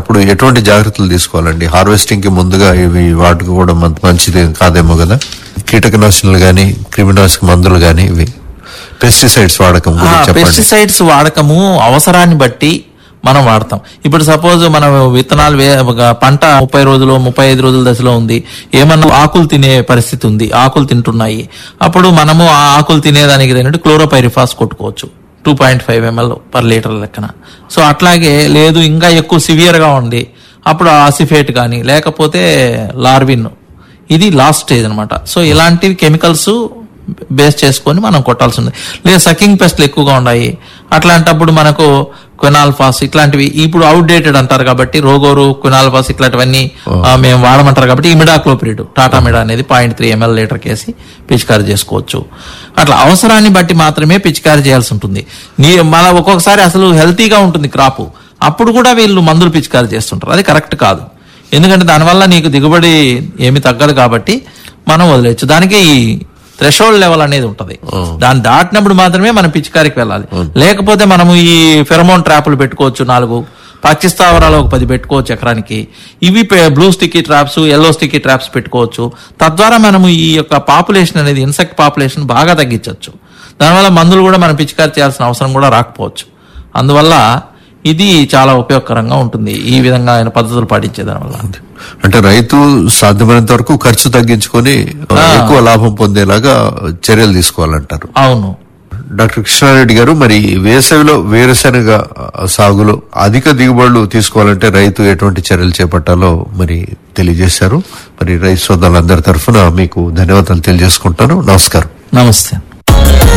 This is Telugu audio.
చేసినప్పుడు ఎటువంటి జాగ్రత్తలు తీసుకోవాలండి? హార్వెస్టింగ్ కి ముందుగా ఇవి వాటికి కూడా మంచిది కాదేమో కదా, కీటకనాశనలు గాని క్రిమినాశక మందులు గాని ఇవి పెస్టిసైడ్స్ వాడకం గురించి చెప్పండి. పెస్టిసైడ్స్ వాడకము అవసరాన్ని బట్టి మనం వాడతాం. ఇప్పుడు సపోజ్ మనం విత్తనాలు పంట 30 రోజులు 35 రోజుల దశలో ఉంది, ఏమన్నా ఆకులు తినే పరిస్థితి ఉంది, ఆకులు తింటున్నాయి, అప్పుడు మనము ఆ ఆకులు తినేదానికి ఏంటంటే క్లోరోపైరిఫాస్ కొట్టుకోవచ్చు 2.5 ml per లీటర్ లెక్కన. సో అట్లాగే లేదు ఇంకా ఎక్కువ సివియర్ గా ఉంది, అప్పుడు ఆసిఫేట్ కానీ లేకపోతే లార్విన్, ఇది లాస్ట్ స్టేజ్ అనమాట. సో ఇలాంటివి కెమికల్స్ బేస్ చేసుకొని మనం కొట్టాల్సి ఉంది. లేదా సకింగ్ పెస్ట్లు ఎక్కువగా ఉన్నాయి, అట్లాంటప్పుడు మనకు క్వినాల్ఫాస్ ఇట్లాంటివి ఇప్పుడు అవుట్డేటెడ్ అంటారు కాబట్టి రోగోరు క్వినాల్ఫాస్ ఇట్లాంటివన్నీ మేము వాడమంటారు కాబట్టి ఇమిడాక్లోప్రిడ్ టాటామిడా అనేది 0.3 ml లీటర్ కేసి పిచికారీ చేసుకోవచ్చు. అట్లా అవసరాన్ని బట్టి మాత్రమే పిచికారీ చేయాల్సి ఉంటుంది. మన ఒక్కొక్కసారి అసలు హెల్తీగా ఉంటుంది క్రాప్, అప్పుడు కూడా వీళ్ళు మందులు పిచికారీ చేస్తుంటారు, అది కరెక్ట్ కాదు. ఎందుకంటే దానివల్ల నీకు దిగుబడి ఏమి తగ్గదు కాబట్టి మనం వదిలేయచ్చు. దానికి థ్రెషోల్డ్ లెవెల్ అనేది ఉంటది, దాన్ని దాటినప్పుడు మాత్రమే మనం పిచికారికి వెళ్ళాలి. లేకపోతే మనము ఈ ఫెరమోన్ ట్రాపులు పెట్టుకోవచ్చు, 4 పక్షి స్థావరాలు 10 పెట్టుకోవచ్చు ఎకరానికి. ఇవి blue sticky traps, yellow sticky traps పెట్టుకోవచ్చు. తద్వారా మనము ఈ యొక్క పాపులేషన్ అనేది ఇన్సెక్ట్ పాపులేషన్ బాగా తగ్గించవచ్చు. దానివల్ల మందులు కూడా మనం పిచికారి చేయాల్సిన అవసరం కూడా రాకపోవచ్చు. అందువల్ల ఇది చాలా ఉపయోగకరంగా ఉంటుంది ఈ విధంగా ఆయన పద్ధతులు పాటించే దానివల్ల. అంటే రైతు సాధ్యమైనంత వరకు ఖర్చు తగ్గించుకొని ఎక్కువ లాభం పొందేలాగా చర్యలు తీసుకోవాలంటారు. అవును డాక్టర్ కృష్ణారెడ్డి గారు, మరి వేసవిలో వేరుశెనగ సాగులో అధిక దిగుబడులు తీసుకోవాలంటే రైతు ఎటువంటి చర్యలు చేపట్టాలో మరి తెలియజేశారు. మరి రైతు సోదరులందరి తరఫున మీకు ధన్యవాదాలు తెలియజేసుకుంటాను. నమస్కారం. నమస్తే.